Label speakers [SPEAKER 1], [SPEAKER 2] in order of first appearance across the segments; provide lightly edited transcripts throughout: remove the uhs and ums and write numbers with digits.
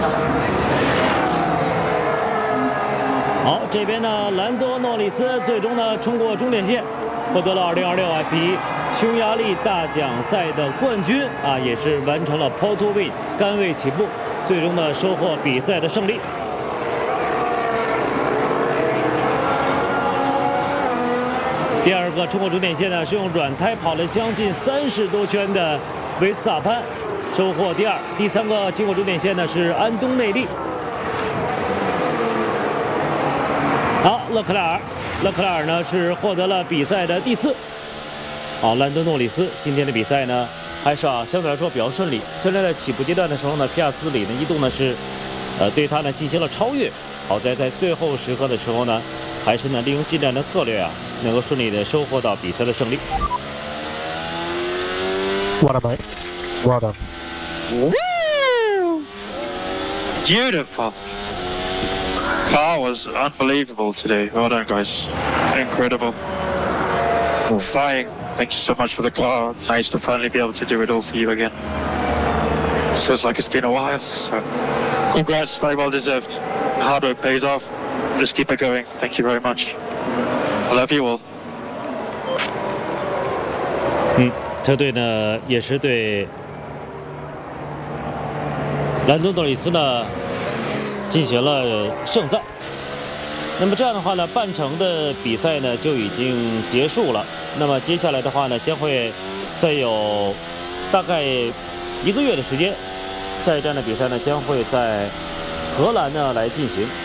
[SPEAKER 1] 好，这边呢，兰多诺里斯最终呢冲过终点线，获得了2026 F1匈牙利大奖赛的冠军啊，也是完成了 Pole to Win 杆位起步，最终呢收获比赛的胜利。第二个冲过终点线呢，是用软胎跑了将近30多圈的维斯塔潘，收获第二。第三个经过终点线呢是安东内利。好，勒克莱尔呢是获得了比赛的第4。好，兰多诺里斯今天的比赛呢还是相对来说比较顺利。虽然在起步阶段的时候呢，皮亚斯里呢一度呢是对他呢进行了超越，好在最后时刻的时候呢，还是呢利用近战的策略啊，能够顺利的收获到比赛的胜利。
[SPEAKER 2] Well done, mate. Well done.
[SPEAKER 3] Beautiful. Car was unbelievable today. Well done, guys. Incredible. Flying. Thank you so much for the car. Nice to finally be able to do it all for you again. Feels like it's been a while. So, congrats. Very well deserved. The hard work pays off. Just keep it going. Thank you very much. I love you all.
[SPEAKER 1] 车队呢也是对兰多诺里斯呢进行了盛赞。那么这样的话呢，半程的比赛呢就已经结束了。那么接下来的话呢，将会再有大概1个月的时间，下一站的比赛呢将会在荷兰呢来进行。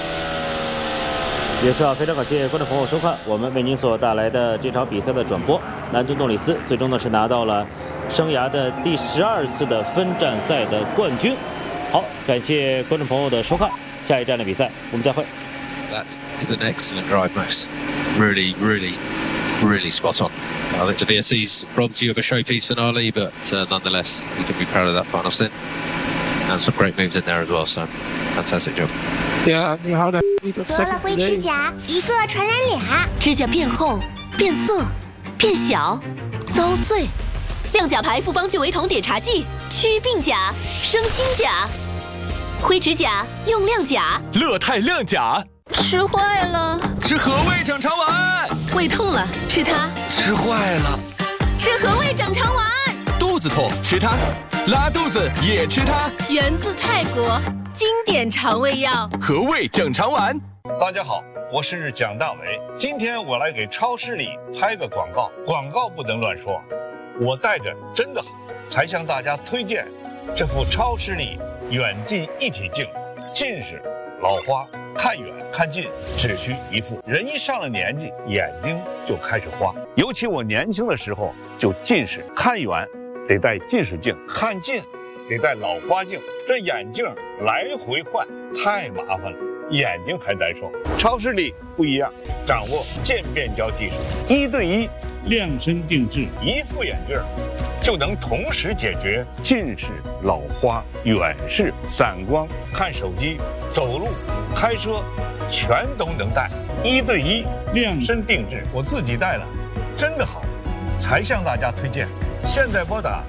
[SPEAKER 1] 也是非常感谢观众朋友收看我们为您所带来的这场比赛的转播。兰多诺里斯最终呢是拿到了生涯的第12次的分站赛的冠军。好，感谢观众朋友的收看，下一站的比赛我们再会。
[SPEAKER 4] That is an excellent drive, Max. Really, really, really spot on. I think the VSC's robbed you of a showpiece finale, but nonetheless, you can be proud of that final stint. And some great moves in there as well, so fantastic job.
[SPEAKER 2] Yeah, 你好的。
[SPEAKER 5] 得了灰指甲，一个传染俩。
[SPEAKER 6] 指甲变厚、变色、变小、遭碎。亮甲牌复方聚维酮碘茶剂，祛病甲，生新甲。灰指甲用亮甲。
[SPEAKER 7] 乐泰亮甲。
[SPEAKER 6] 吃坏了。
[SPEAKER 7] 吃和味整肠丸。
[SPEAKER 6] 胃痛了，吃它。
[SPEAKER 7] 吃坏了。
[SPEAKER 6] 吃和味整肠丸。
[SPEAKER 7] 肚子痛，吃它。拉肚子也吃它。
[SPEAKER 6] 源自泰国，经典肠胃药。
[SPEAKER 7] 和味整肠丸。
[SPEAKER 8] 大家好，我是蒋大为。今天我来给超视力拍个广告，广告不能乱说。我戴着真的好，才向大家推荐这副超视力远近一体镜。近视、老花、看远看近只需一副。人一上了年纪，眼睛就开始花。尤其我年轻的时候就近视，看远得戴近视镜，看近得戴老花镜，这眼镜来回换太麻烦了，眼睛还难受。超视力不一样，掌握渐变焦技术，1对1量身定制，一副眼镜就能同时解决近视、老花、远视、散光、看手机、走路、开车，全都能戴。1对1量身定制，我自己戴了，真的好，才向大家推荐。现在拨打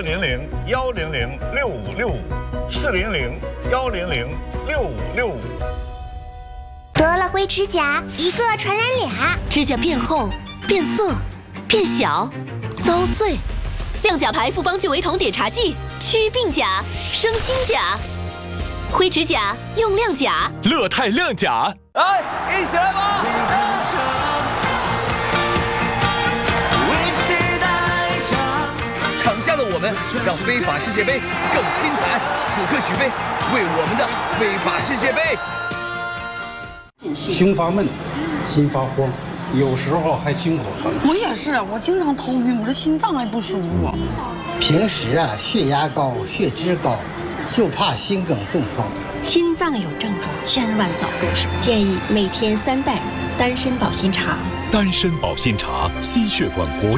[SPEAKER 8] 400-100-6565，400-100-6565。
[SPEAKER 5] 得了灰指甲，一个传染俩。
[SPEAKER 6] 指甲变厚、变色、变小、遭碎。亮甲牌复方聚维酮碘茶剂，祛病甲，生新甲。灰指甲用亮甲。
[SPEAKER 7] 乐泰亮甲。
[SPEAKER 9] 来，一起来吧！场下的我们让非法世界杯更精彩。此刻举杯，为我们的非法世界杯。
[SPEAKER 10] 胸发闷，心发慌，有时候还心口疼。
[SPEAKER 11] 我也是，我经常头晕，我这心脏还不舒服。
[SPEAKER 12] 平时血压高、血脂高，就怕心梗中风。
[SPEAKER 13] 心脏有症状，千万早入手。建议每天3袋丹参保心茶。
[SPEAKER 7] 丹参保心茶，心血管活